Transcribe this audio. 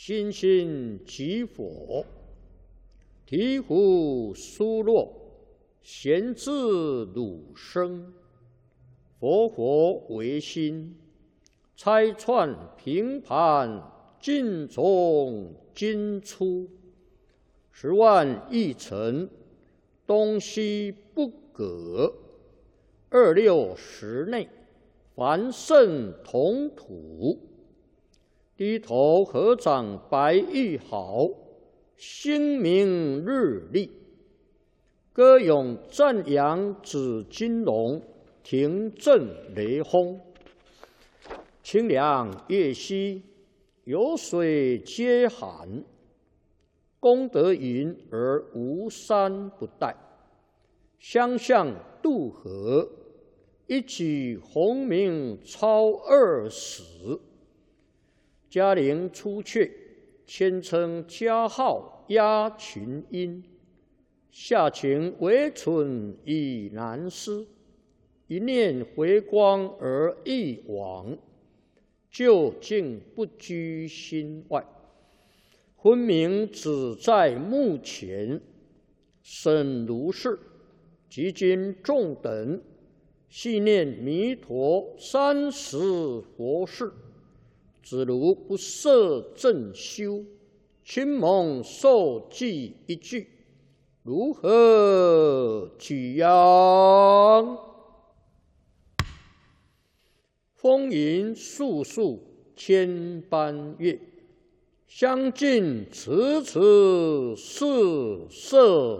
心心即佛，醍醐疏落，贤自汝生。佛佛唯心，拆穿平盘，尽从今出。10万亿尘，东西不隔。26时内，凡圣同土。低头合掌白玉好，星明日丽。歌咏赞扬紫金龙，庭震雷轰。清凉夜兮，有水皆寒。功德云而无山不殆。相向渡河，一举鸿名超20。嘉陵出阙，谦称嘉号压群英。下情为蠢已难思，一念回光而一往，究竟不居心外。昏明只在目前，审如是，即今众等细念弥陀30佛事。只如不摄正修，亲蒙受记一句，如何举扬？风云肃肃千般月，相近迟迟是色